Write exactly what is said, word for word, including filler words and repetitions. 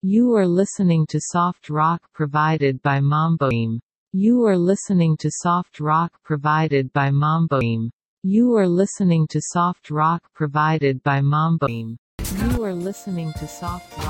You are listening to soft rock provided by Mamboim. You are listening to soft rock provided by Mamboim. You are listening to soft rock provided by Mamboim. You are listening to soft rock